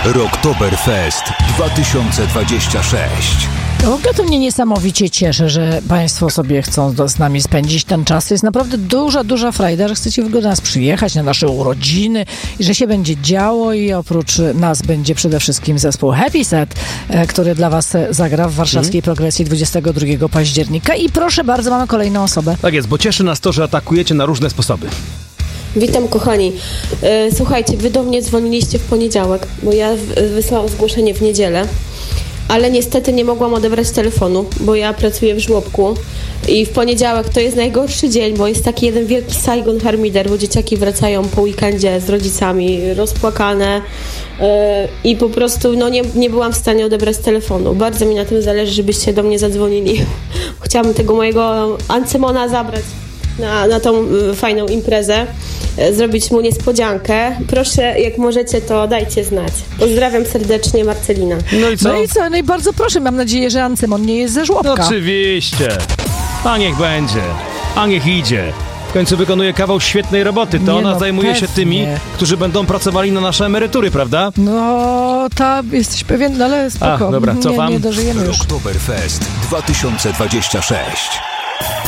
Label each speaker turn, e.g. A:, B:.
A: Rocktoberfest 2026.
B: W ogóle to mnie niesamowicie cieszy, że Państwo sobie chcą z nami spędzić ten czas. To jest naprawdę duża frajda, że chcecie w ogóle do nas przyjechać na nasze urodziny i że się będzie działo i oprócz nas będzie przede wszystkim zespół Happy Set, który dla Was zagra w warszawskiej Progresji 22 października. I proszę bardzo, mamy kolejną osobę.
C: Tak jest, bo cieszy nas to, że atakujecie na różne sposoby.
D: Witam kochani. Słuchajcie, wy do mnie dzwoniliście w poniedziałek, bo ja wysłałam zgłoszenie w niedzielę, ale niestety nie mogłam odebrać telefonu, bo ja pracuję w żłobku i w poniedziałek to jest najgorszy dzień, bo jest taki jeden wielki Saigon Harmider, bo dzieciaki wracają po weekendzie z rodzicami rozpłakane i po prostu nie byłam w stanie odebrać telefonu. Bardzo mi na tym zależy, żebyście do mnie zadzwonili. Chciałabym tego mojego Ancymona zabrać na tą fajną imprezę, zrobić mu niespodziankę. Proszę, jak możecie, to dajcie znać. Pozdrawiam serdecznie, Marcelina.
C: No i co?
B: No i bardzo proszę, mam nadzieję, że Ancymon nie jest ze żłobka.
C: No oczywiście. A niech będzie. A niech idzie. W końcu wykonuje kawał świetnej roboty. To ona zajmuje się tymi, którzy będą pracowali na nasze emerytury, prawda?
B: No, jesteś pewien, ale spoko.
C: Dobra, cofam.
B: Nie dożyjemy już.
A: Rocktoberfest 2026.